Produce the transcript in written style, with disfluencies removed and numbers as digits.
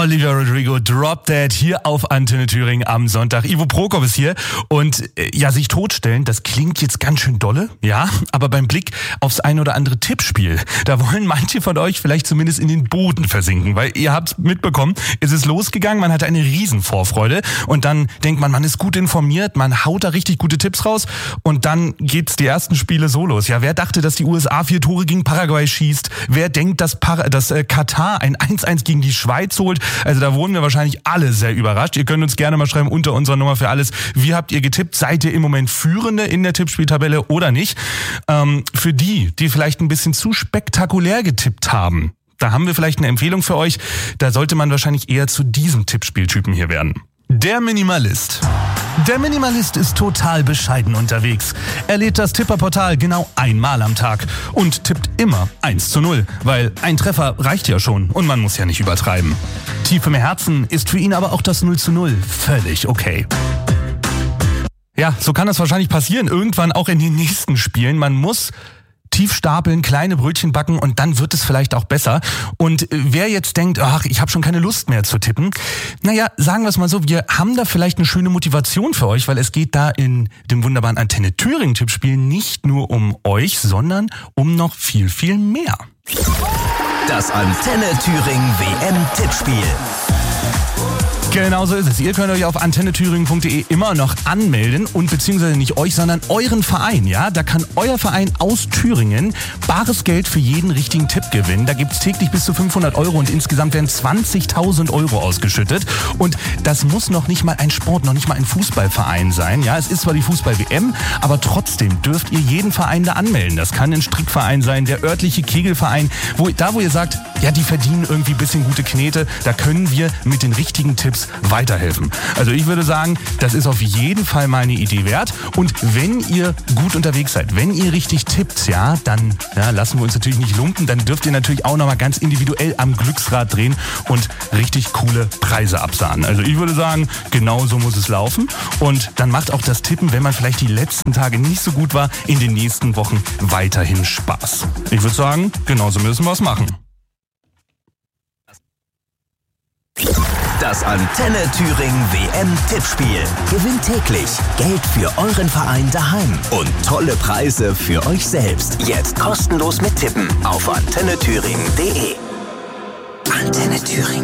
Olivia Rodrigo, Drop Dead hier auf Antenne Thüringen am Sonntag. Ivo Prokop ist hier und sich totstellen, das klingt jetzt ganz schön dolle, ja, aber beim Blick aufs ein oder andere Tippspiel, da wollen manche von euch vielleicht zumindest in den Boden versinken, weil ihr habt mitbekommen, es ist losgegangen, man hatte eine Riesenvorfreude und dann denkt man ist gut informiert, man haut da richtig gute Tipps raus und dann geht's die ersten Spiele so los. Ja, wer dachte, dass die USA 4 Tore gegen Paraguay schießt? Wer denkt, dass Katar ein 1-1 gegen die Schweiz holt? Also da wurden wir wahrscheinlich alle sehr überrascht. Ihr könnt uns gerne mal schreiben unter unserer Nummer für alles. Wie habt ihr getippt? Seid ihr im Moment Führende in der Tippspieltabelle oder nicht? Für die vielleicht ein bisschen zu spektakulär getippt haben, da haben wir vielleicht eine Empfehlung für euch. Da sollte man wahrscheinlich eher zu diesem Tippspieltypen hier werden. Der Minimalist. Der Minimalist ist total bescheiden unterwegs. Er lädt das Tipperportal genau einmal am Tag und tippt immer 1:0, weil ein Treffer reicht ja schon und man muss ja nicht übertreiben. Tief im Herzen ist für ihn aber auch das 0:0 völlig okay. Ja, so kann das wahrscheinlich passieren, irgendwann auch in den nächsten Spielen. Man muss tief stapeln, kleine Brötchen backen und dann wird es vielleicht auch besser. Und wer jetzt denkt, ach, ich habe schon keine Lust mehr zu tippen, naja, sagen wir es mal so, wir haben da vielleicht eine schöne Motivation für euch, weil es geht da in dem wunderbaren Antenne Thüringen Tippspiel nicht nur um euch, sondern um noch viel, viel mehr. Das Antenne Thüringen WM-Tippspiel. Genau so ist es. Ihr könnt euch auf antennethüringen.de immer noch anmelden und beziehungsweise nicht euch, sondern euren Verein. Ja, da kann euer Verein aus Thüringen bares Geld für jeden richtigen Tipp gewinnen. Da gibt's täglich bis zu 500 € und insgesamt werden 20.000 € ausgeschüttet. Und das muss noch nicht mal ein Sport, noch nicht mal ein Fußballverein sein. Ja, es ist zwar die Fußball-WM, aber trotzdem dürft ihr jeden Verein da anmelden. Das kann ein Strickverein sein, der örtliche Kegelverein, wo ihr sagt, ja, die verdienen irgendwie ein bisschen gute Knete. Da können wir mit den richtigen Tipps weiterhelfen. Also ich würde sagen, das ist auf jeden Fall mal eine Idee wert. Und wenn ihr gut unterwegs seid, wenn ihr richtig tippt, ja, dann lassen wir uns natürlich nicht lumpen. Dann dürft ihr natürlich auch nochmal ganz individuell am Glücksrad drehen und richtig coole Preise absahnen. Also ich würde sagen, genau so muss es laufen. Und dann macht auch das Tippen, wenn man vielleicht die letzten Tage nicht so gut war, in den nächsten Wochen weiterhin Spaß. Ich würde sagen, genauso müssen wir es machen. Das Antenne Thüringen WM-Tippspiel. Gewinnt täglich Geld für euren Verein daheim und tolle Preise für euch selbst. Jetzt kostenlos mittippen auf antennethüringen.de. Antenne Thüringen.